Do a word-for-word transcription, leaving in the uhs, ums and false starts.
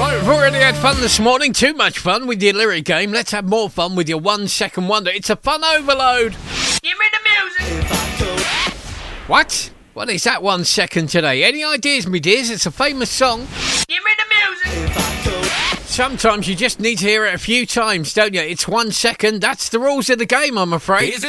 Right, we've already had fun this morning. Too much fun with your lyric game. Let's have more fun with your one second wonder. It's a fun overload. Give me the music. What? What is that one second today? Any ideas, me dears? It's a famous song. Give me the music. Sometimes you just need to hear it a few times, don't you? It's one second. That's the rules of the game, I'm afraid.